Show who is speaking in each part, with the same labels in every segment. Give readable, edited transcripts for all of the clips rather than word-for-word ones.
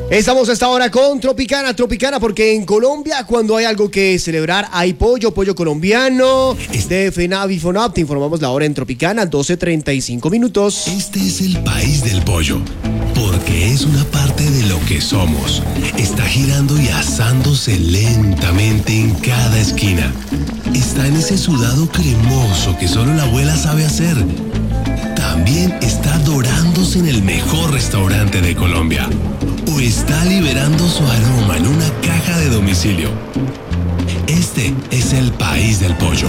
Speaker 1: Estamos a esta hora con Tropicana, porque en Colombia cuando hay algo que celebrar hay pollo colombiano. De FENAVI y FONAP te informamos la hora en Tropicana, 12:35 minutos.
Speaker 2: Este es el país del pollo, porque es una parte de lo que somos. Está girando y asándose lentamente en cada esquina. Está en ese sudado cremoso que solo la abuela sabe hacer. También está dorándose en el mejor restaurante de Colombia. O está liberando su aroma en una caja de domicilio. Este es el país del pollo.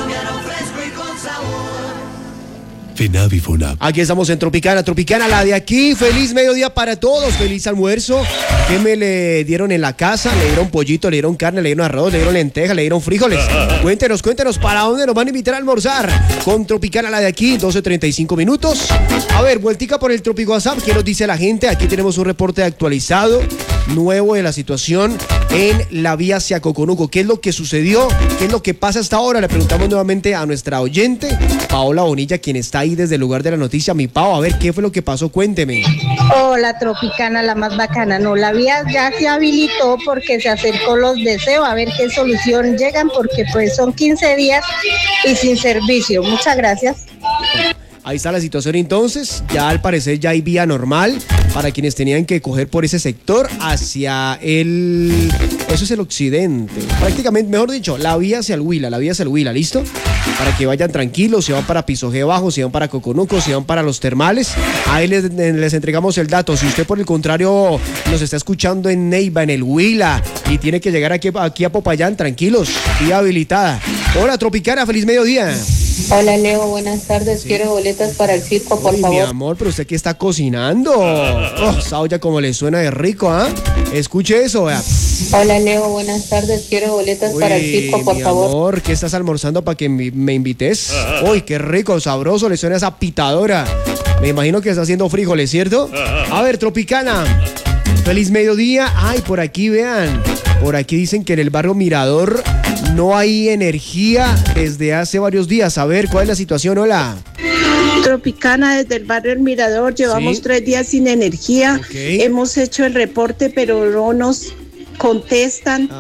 Speaker 2: FENAVI y FONAP.
Speaker 1: Aquí estamos en Tropicana, la de aquí. Feliz mediodía para todos, feliz almuerzo. ¿Qué me le dieron en la casa? Le dieron pollito, le dieron carne, le dieron arroz, le dieron lentejas, le dieron frijoles. Cuéntenos para dónde nos van a invitar a almorzar. Con Tropicana, la de aquí, 12:35 minutos. A ver, vueltica por el Tropic WhatsApp. ¿Qué nos dice la gente? Aquí tenemos un reporte actualizado, nuevo de la situación en la vía hacia Coconuco. ¿Qué es lo que sucedió? ¿Qué es lo que pasa hasta ahora? Le preguntamos nuevamente a nuestra oyente, Paola Bonilla, quien está ahí desde el lugar de la noticia. Mi Pao, a ver, ¿qué fue lo que pasó? Cuénteme.
Speaker 3: Hola, Tropicana, la más bacana. No, la vía ya se habilitó porque se acercó los deseos a ver qué solución llegan, porque pues son 15 días y sin servicio. Muchas gracias.
Speaker 1: Ahí está la situación entonces, ya al parecer ya hay vía normal para quienes tenían que coger por ese sector hacia eso es el occidente, prácticamente, mejor dicho, la vía hacia el Huila, ¿listo? Para que vayan tranquilos, si van para Piso G Bajo, si van para Coconuco, si van para los termales, ahí les entregamos el dato. Si usted por el contrario nos está escuchando en Neiva, en el Huila, y tiene que llegar aquí a Popayán, tranquilos, vía habilitada. Hola, Tropicana, feliz mediodía.
Speaker 4: Hola, Leo, buenas tardes.
Speaker 1: Sí.
Speaker 4: Quiero boletas para el circo, por favor.
Speaker 1: Mi amor, pero usted que está cocinando. Esa olla como le suena de rico, ¿ah? Escuche eso, vea.
Speaker 4: Hola, Leo, buenas tardes. Quiero boletas para el circo, por favor.
Speaker 1: Mi amor, ¿qué estás almorzando para que me invites? Uy, qué rico, sabroso, le suena esa pitadora. Me imagino que está haciendo frijoles, ¿cierto? A ver, Tropicana, feliz mediodía. Ay, por aquí, vean. Por aquí dicen que en el barrio Mirador no hay energía desde hace varios días. A ver, ¿cuál es la situación? Hola.
Speaker 5: Tropicana, desde el barrio El Mirador, llevamos 3 días sin energía.
Speaker 1: Okay.
Speaker 5: Hemos hecho el reporte, pero no nos contestan.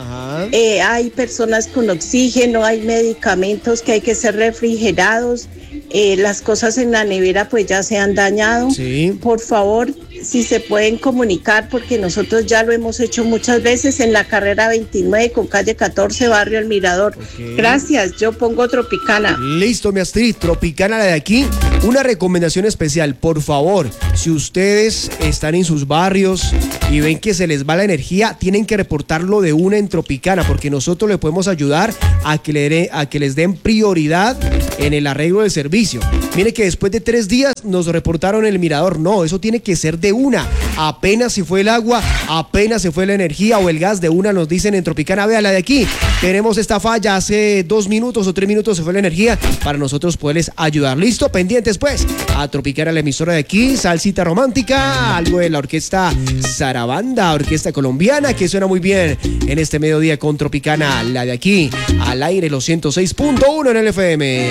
Speaker 5: Hay personas con oxígeno, hay medicamentos que hay que ser refrigerados. Las cosas en la nevera pues ya se han dañado.
Speaker 1: Sí.
Speaker 5: Por favor, si se pueden comunicar, porque nosotros ya lo hemos hecho muchas veces en la carrera 29 con calle 14, barrio El Mirador.
Speaker 1: Okay.
Speaker 5: Gracias, yo pongo Tropicana.
Speaker 1: Listo, mi Astrid, Tropicana, la de aquí. Una recomendación especial, por favor, si ustedes están en sus barrios y ven que se les va la energía, tienen que reportarlo de una en Tropicana, porque nosotros le podemos ayudar a que les den prioridad en el arreglo del servicio. Mire que después de 3 días nos reportaron El Mirador. No, eso tiene que ser de una. Apenas se fue el agua, apenas se fue la energía o el gas, de una nos dicen en Tropicana. Vea, la de aquí, tenemos esta falla, hace 2 minutos o 3 minutos se fue la energía, para nosotros poderles ayudar. Listo, pendientes pues a Tropicana, la emisora de aquí, salsita romántica, algo de la orquesta Sarabanda, orquesta colombiana, que suena muy bien en este mediodía con Tropicana, la de aquí, al aire, los 106.1 en el FM.